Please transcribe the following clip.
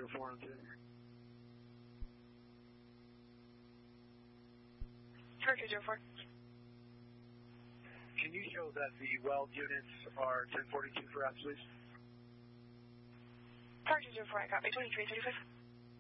04 on 2. Tower 204. Can you show that the weld units are 1042 for us, please? Tower 204, I copy 2335.